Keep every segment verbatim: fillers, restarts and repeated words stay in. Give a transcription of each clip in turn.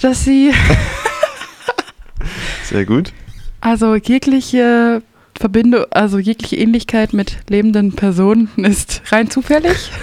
sagt, dass sie sehr gut. Also jegliche Verbindung, also jegliche Ähnlichkeit mit lebenden Personen ist rein zufällig.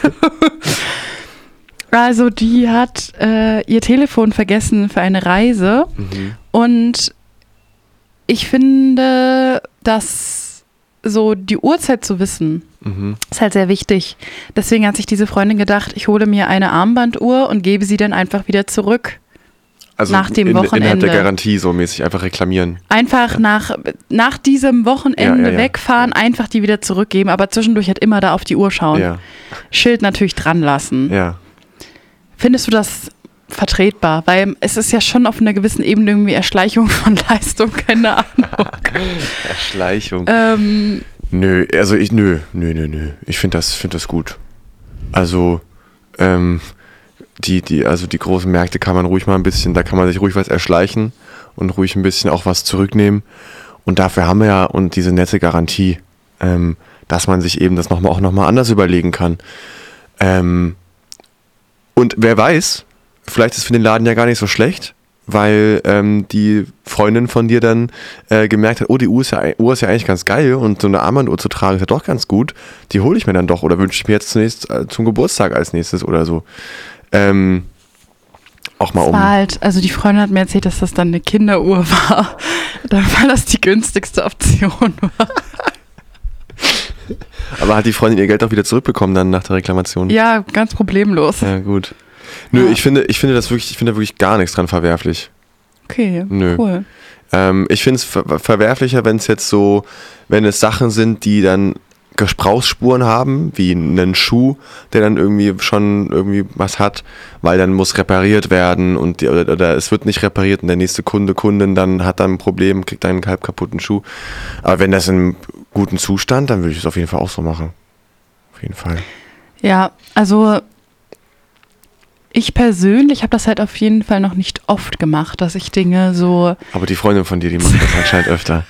Also die hat äh, ihr Telefon vergessen für eine Reise mhm. und ich finde, dass so die Uhrzeit zu wissen, mhm. ist halt sehr wichtig. Deswegen hat sich diese Freundin gedacht, ich hole mir eine Armbanduhr und gebe sie dann einfach wieder zurück. Also nach dem in, Wochenende. Innerhalb der Garantie so mäßig einfach reklamieren. Einfach ja. nach, nach diesem Wochenende ja, ja, ja. wegfahren, einfach die wieder zurückgeben, aber zwischendurch halt immer da auf die Uhr schauen. Ja. Schild natürlich dran lassen. Ja. Findest du das vertretbar? Weil es ist ja schon auf einer gewissen Ebene irgendwie Erschleichung von Leistung, keine Ahnung. Erschleichung. Ähm, nö, also ich, nö, nö, nö, nö. Ich finde das, find das gut. Also, ähm, Die, die, also die großen Märkte kann man ruhig mal ein bisschen, da kann man sich ruhig was erschleichen und ruhig ein bisschen auch was zurücknehmen. Und dafür haben wir ja und diese nette Garantie, ähm, dass man sich eben das nochmal auch nochmal anders überlegen kann. Ähm, und wer weiß, vielleicht ist für den Laden ja gar nicht so schlecht, weil ähm, die Freundin von dir dann äh, gemerkt hat, oh, die Uhr ist, ja, Uhr ist ja eigentlich ganz geil und so eine Armbanduhr zu tragen ist ja doch ganz gut. Die hole ich mir dann doch oder wünsche ich mir jetzt zunächst äh, zum Geburtstag als nächstes oder so. Ähm, auch mal das um. War halt, also die Freundin hat mir erzählt, dass das dann eine Kinderuhr war. Dann war das die günstigste Option. Aber hat die Freundin ihr Geld auch wieder zurückbekommen dann nach der Reklamation? Ja, ganz problemlos. Ja, gut. Nö, ja. ich finde, ich finde das wirklich, ich finde da wirklich gar nichts dran verwerflich. Okay, Nö. cool. Ähm, ich finde es ver- verwerflicher, wenn es jetzt so, wenn es Sachen sind, die dann Gebrauchsspuren haben, wie einen Schuh, der dann irgendwie schon irgendwie was hat, weil dann muss repariert werden und die, oder, oder es wird nicht repariert und der nächste Kunde, Kundin dann hat dann ein Problem, kriegt einen halb kaputten Schuh. Aber wenn das in gutem Zustand, dann würde ich es auf jeden Fall auch so machen. Auf jeden Fall. Ja, also ich persönlich habe das halt auf jeden Fall noch nicht oft gemacht, dass ich Dinge so... Aber die Freundin von dir, die macht das anscheinend öfter.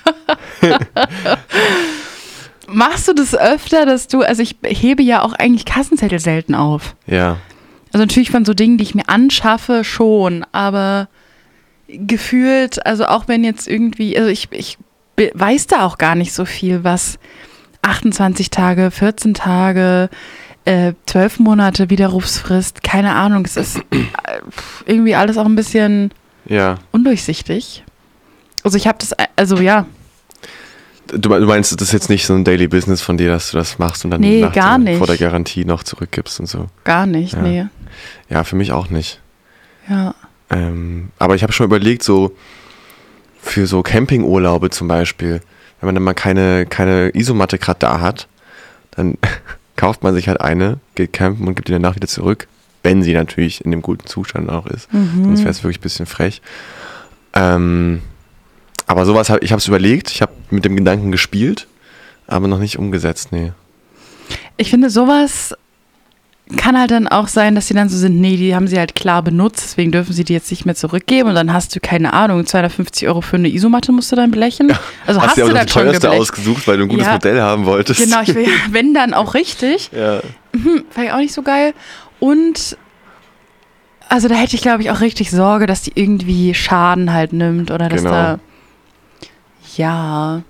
Machst du das öfter, dass du, also ich hebe ja auch eigentlich Kassenzettel selten auf. Ja. Also natürlich von so Dingen, die ich mir anschaffe, schon, aber gefühlt, also auch wenn jetzt irgendwie, also ich, ich weiß da auch gar nicht so viel, was achtundzwanzig Tage, vierzehn Tage, äh, zwölf Monate Widerrufsfrist, keine Ahnung, es ist irgendwie alles auch ein bisschen ja. undurchsichtig. Also ich habe das, also ja. Du meinst, das ist jetzt nicht so ein Daily Business von dir, dass du das machst und dann nee, nach gar der, nicht. vor der Garantie noch zurückgibst und so? Gar nicht, ja. nee. Ja, für mich auch nicht. Ja. Ähm, aber ich habe schon überlegt, so für so Campingurlaube zum Beispiel, wenn man dann mal keine, keine Isomatte gerade da hat, dann kauft man sich halt eine, geht campen und gibt die danach wieder zurück, wenn sie natürlich in dem guten Zustand auch ist. Mhm. Sonst wäre es wirklich ein bisschen frech. Ähm... Aber sowas, hab, ich habe es überlegt, ich habe mit dem Gedanken gespielt, aber noch nicht umgesetzt, nee. Ich finde, sowas kann halt dann auch sein, dass sie dann so sind, nee, die haben sie halt klar benutzt, deswegen dürfen sie die jetzt nicht mehr zurückgeben und dann hast du, keine Ahnung, zweihundertfünfzig Euro für eine Isomatte musst du dann blechen. Also hast, hast du auch dann das schon teuerste geblecht. ausgesucht, weil du ein gutes ja. Modell haben wolltest. Genau, ich will, wenn dann auch richtig. Ja. Hm, fand ich auch nicht so geil. Und also da hätte ich, glaube ich, auch richtig Sorge, dass die irgendwie Schaden halt nimmt oder dass genau. da ja,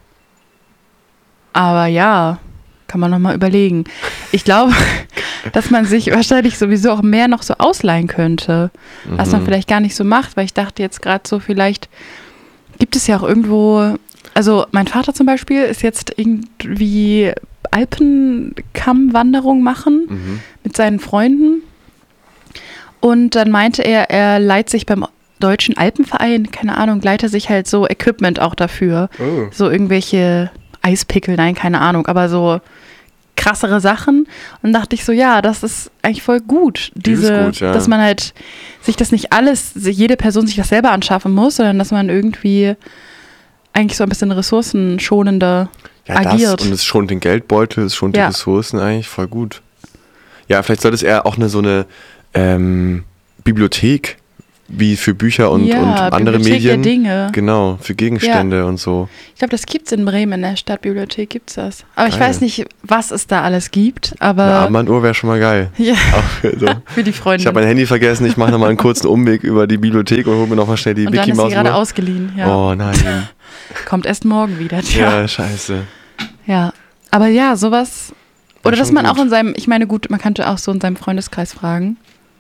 aber ja, kann man nochmal überlegen. Ich glaube, dass man sich wahrscheinlich sowieso auch mehr noch so ausleihen könnte, mhm. was man vielleicht gar nicht so macht, weil ich dachte jetzt gerade so, vielleicht gibt es ja auch irgendwo, also mein Vater zum Beispiel ist jetzt irgendwie Alpenkammwanderung machen mhm. mit seinen Freunden und dann meinte er, er leiht sich beim Deutschen Alpenverein, keine Ahnung, leiht er sich halt so Equipment auch dafür. Oh. So irgendwelche Eispickel, nein, keine Ahnung, aber so krassere Sachen. Und dachte ich so, ja, das ist eigentlich voll gut. Diese, gut, ja. Dass man halt sich das nicht alles, jede Person sich das selber anschaffen muss, sondern dass man irgendwie eigentlich so ein bisschen ressourcenschonender ja, agiert. Das, und es schont den Geldbeutel, es schont ja. die Ressourcen eigentlich voll gut. Ja, vielleicht sollte es eher auch eine so eine ähm, Bibliothek wie für Bücher und, ja, und andere Bibliothek Medien. Der Dinge. Genau, für Gegenstände Ja. und so. Ich glaube, das gibt's in Bremen, in der Stadtbibliothek gibt's das. Aber ich Geil. weiß nicht, was es da alles gibt, aber Eine Armbanduhr wäre schon mal geil. ja, Auch für, so. für die Freunde. Ich habe mein Handy vergessen, ich mache nochmal einen kurzen Umweg über die Bibliothek und hole mir nochmal schnell die Und dann Mickey ist sie Maus gerade Uhr. ausgeliehen. Ja. Oh nein. Kommt erst morgen wieder. Tja. Ja, scheiße. Ja, aber ja, sowas. Oder War dass schon man gut. auch in seinem, ich meine, gut, man könnte auch so in seinem Freundeskreis fragen.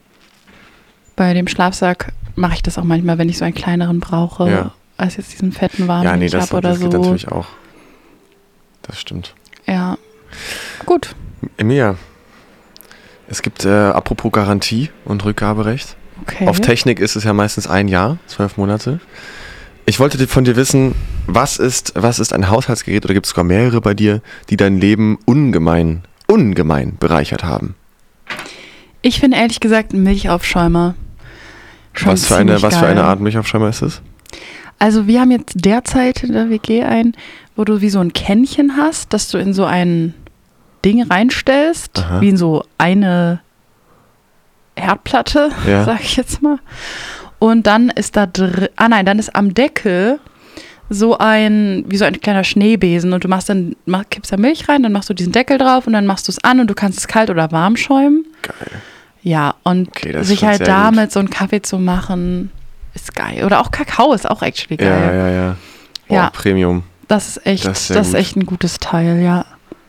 Bei dem Schlafsack mache ich das auch manchmal, wenn ich so einen kleineren brauche, Ja. als jetzt diesen fetten warmen, Ja, den nee, ich das, habe oder das geht so. natürlich auch. Das stimmt. Ja, gut. Emilia, es gibt, äh, apropos Garantie und Rückgaberecht. Okay. Auf Technik ist es ja meistens ein Jahr, zwölf Monate. Ich wollte von dir wissen, was ist, was ist ein Haushaltsgerät oder gibt es sogar mehrere bei dir, die dein Leben ungemein, ungemein bereichert haben? Ich finde ehrlich gesagt einen Milchaufschäumer schon Was für, eine, ziemlich was für geil. eine Art Milchaufschäumer ist es? Also wir haben jetzt derzeit in der W G ein, wo du wie so ein Kännchen hast, dass du in so ein Ding reinstellst, Aha. wie in so eine Herdplatte, Ja. sag ich jetzt mal. Und dann ist da drin, ah nein, dann ist am Deckel so ein, wie so ein kleiner Schneebesen und du machst dann, mach, kippst da Milch rein, dann machst du diesen Deckel drauf und dann machst du es an und du kannst es kalt oder warm schäumen. Geil. Ja, und Okay, das ist sich schon halt sehr damit so einen Kaffee zu machen, ist geil. Oder auch Kakao ist auch actually geil. Ja, ja, ja. Oh, Ja. Premium. Das ist echt, Das das ist sehr ist, gut. echt ein gutes Teil, ja.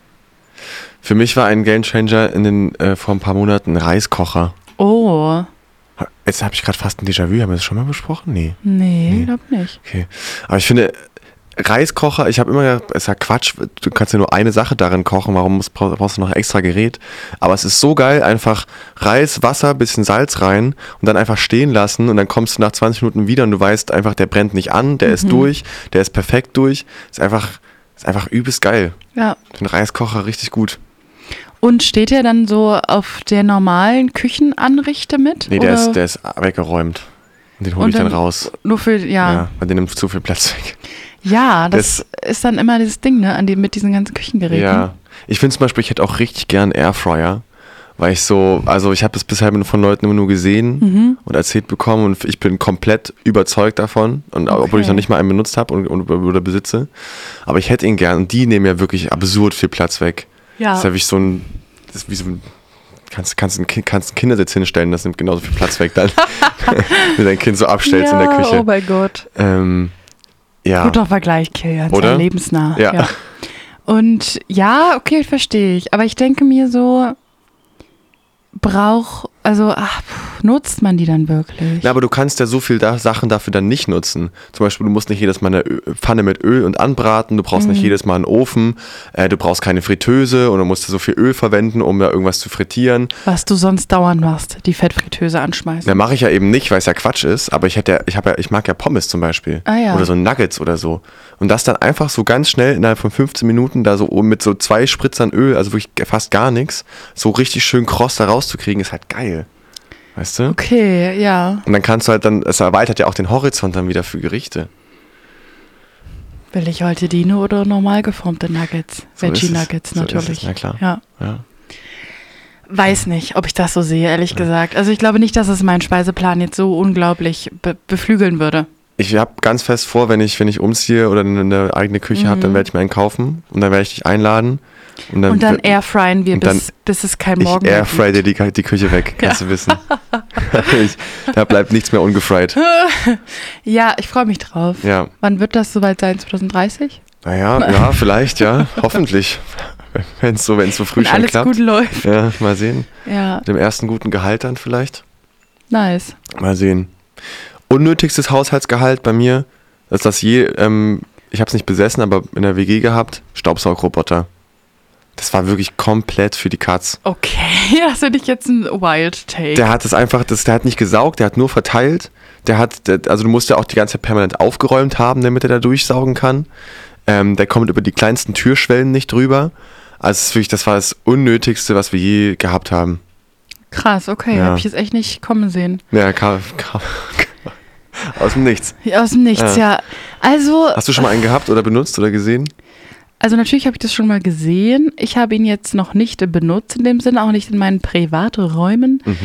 Für mich war ein Gamechanger in den, äh, vor ein paar Monaten ein Reiskocher. Oh, Jetzt habe ich gerade fast ein Déjà-vu. Haben wir das schon mal besprochen? Nee. nee, Nee. glaub nicht. Okay. Aber ich finde, Reiskocher, ich habe immer gedacht, es ist ja Quatsch, du kannst ja nur eine Sache darin kochen, warum musst, brauchst du noch ein extra Gerät? Aber es ist so geil, einfach Reis, Wasser, bisschen Salz rein und dann einfach stehen lassen und dann kommst du nach zwanzig Minuten wieder und du weißt einfach, der brennt nicht an, der ist durch, der ist perfekt durch. Ist einfach, ist einfach übelst geil. Ja. Ich finde Reiskocher richtig gut. Und steht der dann so auf der normalen Küchenanrichte mit? Nee, der oder? ist, der ist weggeräumt. Und den hole Und ich dann, dann raus. Nur für, ja. Ja, weil der nimmt zu viel Platz weg. Ja, das, ist dann immer dieses Ding, ne, an die, mit diesen ganzen Küchengeräten. Ja, ich finde zum Beispiel, ich hätte auch richtig gern Airfryer, weil ich so, also ich habe das bisher von Leuten immer nur gesehen Mhm. und erzählt bekommen und ich bin komplett überzeugt davon, und Okay. obwohl ich noch nicht mal einen benutzt habe und, und, oder besitze, aber ich hätte ihn gern und die nehmen ja wirklich absurd viel Platz weg. Ja. Das ist ja wie so ein, das ist wie so ein, kannst, kannst, ein, Kind- kannst einen Kindersitz hinstellen, das nimmt genauso viel Platz weg dann, wenn du dein Kind so abstellst ja, in der Küche. Oh mein Gott. Ähm, ja. Guter Vergleich, Kilian. Oder? Sehr lebensnah. Ja. Und ja, okay, verstehe ich. Aber ich denke mir so, braucht, also ach, pff, nutzt man die dann wirklich? Ja, aber du kannst ja so viel da, Sachen dafür dann nicht nutzen. Zum Beispiel, du musst nicht jedes Mal eine Ö- Pfanne mit Öl und anbraten, du brauchst Mhm. nicht jedes Mal einen Ofen, äh, du brauchst keine Fritteuse und du musst so viel Öl verwenden, um da irgendwas zu frittieren. Was du sonst dauernd machst, die Fettfritteuse anschmeißen. Da mache ich ja eben nicht, weil es ja Quatsch ist, aber ich hätte ja, ich habe ja, ich mag ja Pommes zum Beispiel. Ah ja. Oder so Nuggets oder so. Und das dann einfach so ganz schnell innerhalb von fünfzehn Minuten da so mit so zwei Spritzern Öl, also wirklich fast gar nichts, so richtig schön kross da rauszukriegen, ist halt geil. Weißt du? Okay, ja. Und dann kannst du halt dann, es erweitert ja auch den Horizont dann wieder für Gerichte. Will ich heute Dino oder normal geformte Nuggets? So ist es. Veggie-Nuggets So ist natürlich. es, na klar. Ja. Ja. Weiß nicht, ob ich das so sehe, ehrlich gesagt. Also ich glaube nicht, dass es meinen Speiseplan jetzt so unglaublich be beflügeln würde. Ich habe ganz fest vor, wenn ich, wenn ich umziehe oder eine, eine eigene Küche habe, dann werde ich mir einen kaufen und dann werde ich dich einladen. Und dann, Und dann wird- airfryen wir, und dann bis, bis es kein ich Morgen mehr airfry dir gibt. die, die Küche weg, kannst du wissen. ich, da bleibt nichts mehr ungefried. Ja, ich freue mich drauf. Ja, Wann wird das soweit sein? zwanzig dreißig? naja, ja, vielleicht, ja, hoffentlich. Wenn es so, wenn's so früh Wenn schon alles klappt. gut läuft. Ja, mal sehen. Ja, Mit dem ersten guten Gehalt dann vielleicht. nice. Mal sehen. Unnötigstes Haushaltsgehalt bei mir, dass das je, ähm, ich habe es nicht besessen, aber in der W G gehabt, Staubsaugroboter. Das war wirklich komplett für die Katz. Okay, das finde ich jetzt ein Wild Take. Der hat es einfach, das, der hat nicht gesaugt, der hat nur verteilt. Der hat, der, also du musst ja auch die ganze Zeit permanent aufgeräumt haben, damit er da durchsaugen kann. Ähm, der kommt über die kleinsten Türschwellen nicht drüber. Also es ist wirklich, das war das Unnötigste, was wir je gehabt haben. Krass, okay, Ja. habe ich jetzt echt nicht kommen sehen. Ja, kam, kam, aus dem Nichts. Aus dem Nichts, Ja. ja. Also, Hast du schon mal einen gehabt oder benutzt oder gesehen? also natürlich habe ich das schon mal gesehen. Ich habe ihn jetzt noch nicht benutzt in dem Sinne, auch nicht in meinen privaten Räumen. Mhm.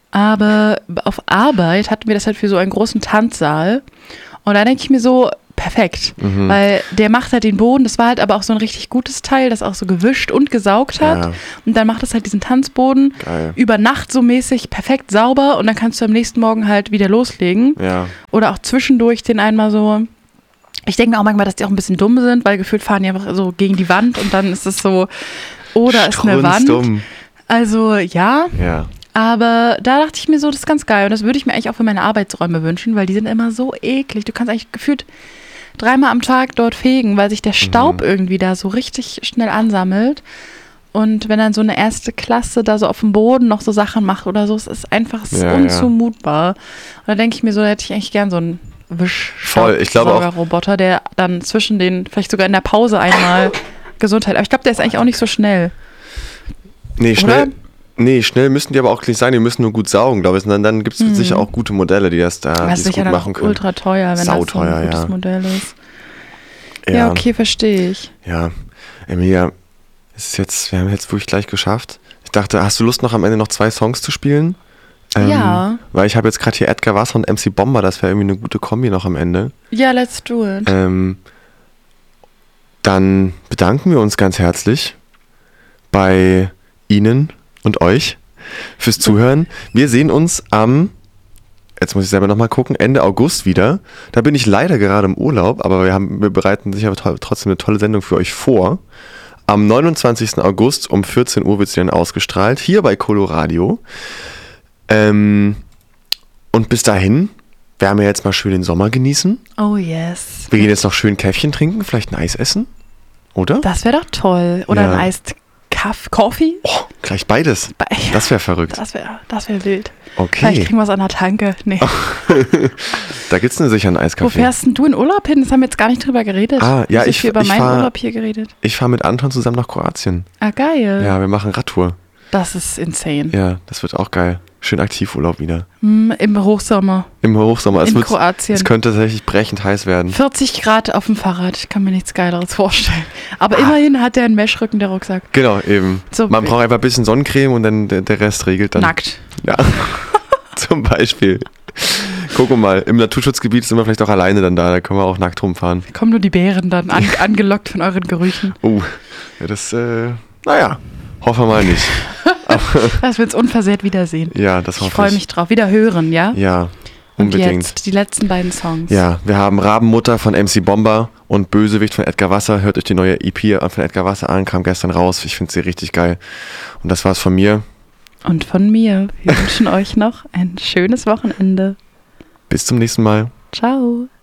Aber auf Arbeit hatten wir das halt für so einen großen Tanzsaal. Und da denke ich mir so, perfekt. Mhm. Weil der macht halt den Boden, das war halt aber auch so ein richtig gutes Teil, das auch so gewischt und gesaugt hat. Ja. Und dann macht es halt diesen Tanzboden Geil. Über Nacht so mäßig perfekt sauber und dann kannst du am nächsten Morgen halt wieder loslegen. Ja. Oder auch zwischendurch den einmal so. Ich denke auch manchmal, dass die auch ein bisschen dumm sind, weil gefühlt fahren die einfach so gegen die Wand und dann ist es so, oh, da ist eine Wand. Dumm. Also ja. Ja. Aber da dachte ich mir so, das ist ganz geil. Und das würde ich mir eigentlich auch für meine Arbeitsräume wünschen, weil die sind immer so eklig. Du kannst eigentlich gefühlt dreimal am Tag dort fegen, weil sich der Staub mhm. irgendwie da so richtig schnell ansammelt. Und wenn dann so eine erste Klasse da so auf dem Boden noch so Sachen macht oder so, es ist einfach ja, unzumutbar. Ja. Und da denke ich mir so, da hätte ich eigentlich gern so einen Wischstaubsaugerroboter, der dann zwischen den, vielleicht sogar in der Pause einmal Gesundheit. Aber ich glaube, der ist eigentlich auch nicht so schnell. Nee, schnell. Oder? Nee, schnell müssen die aber auch nicht sein, die müssen nur gut saugen, glaube ich. Und dann, dann gibt es mhm. sicher auch gute Modelle, die das da die das gut machen können. Ultra teuer, wenn Sauteuer, das so ein gutes ja. Modell ist. Ja, ja okay, verstehe ich. Ja, Emilia, es ist jetzt, wir haben jetzt wirklich gleich geschafft. Ich dachte, hast du Lust noch am Ende noch zwei Songs zu spielen? Ähm, ja. Weil ich habe jetzt gerade hier Edgar Wasser und M C Bomber, das wäre irgendwie eine gute Kombi noch am Ende. Ja, let's do it. Ähm, dann bedanken wir uns ganz herzlich bei Ihnen und euch fürs Zuhören. Wir sehen uns am, jetzt muss ich selber nochmal gucken, Ende August wieder. Da bin ich leider gerade im Urlaub, aber wir, haben, wir bereiten sicher trotzdem eine tolle Sendung für euch vor. Am neunundzwanzigsten August um vierzehn Uhr wird sie dann ausgestrahlt, hier bei Coloradio. Ähm, und bis dahin werden wir jetzt mal schön den Sommer genießen. Oh yes. Wir gehen jetzt noch schön Käffchen trinken, vielleicht ein Eis essen, oder? Das wäre doch toll. Oder ja. ein Eis Kaff, Coffee? Oh, gleich beides. Be- das wäre verrückt. Das wäre das wär wild. Okay. Vielleicht kriegen wir es an der Tanke. Nee. Da gibt es sicher einen Eiskaffee. Wo fährst denn du in Urlaub hin? Das haben wir jetzt gar nicht drüber geredet. Ah, ja, ich habe über meinen fahr, Urlaub hier geredet. Ich fahre mit Anton zusammen nach Kroatien. Ah, geil. Ja, wir machen Radtour. Das ist insane. Ja, das wird auch geil. Schön Aktivurlaub wieder. Mm, Im Hochsommer. Im Hochsommer. Es in wird, Kroatien. Es könnte tatsächlich brechend heiß werden. vierzig Grad auf dem Fahrrad. Ich kann mir nichts Geileres vorstellen. Aber ah. immerhin hat der einen Meschrücken, der Rucksack. Genau, eben. So, Man braucht einfach ein bisschen Sonnencreme und dann der, der Rest regelt dann. Nackt. Ja, zum Beispiel. Guck mal, im Naturschutzgebiet sind wir vielleicht auch alleine dann da. Da können wir auch nackt rumfahren. Da kommen nur die Bären dann an, angelockt von euren Gerüchen. Oh, ja, das, äh, naja, hoffen wir mal nicht. Dass wir uns unversehrt wiedersehen. Ja, das hoffe ich. Ich freue mich drauf. Wieder hören, ja? Ja, unbedingt. Und jetzt die letzten beiden Songs. Ja, wir haben Rabenmutter von M C Bomber und Bösewicht von Edgar Wasser. Hört euch die neue E P von Edgar Wasser an, kam gestern raus. Ich finde sie richtig geil. Und das war's von mir. Und von mir. Wir wünschen euch noch ein schönes Wochenende. Bis zum nächsten Mal. Ciao.